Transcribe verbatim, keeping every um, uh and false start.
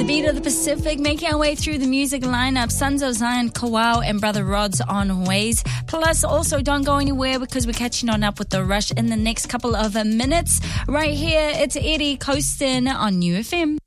Beat of the Pacific, making our way through the music lineup. Sons of Zion, Kawau, and Brother Rod's on Ways. Plus, also, don't go anywhere because we're catching on up with The Rush in the next couple of minutes. Right here, it's Eddie Coastin on New F M.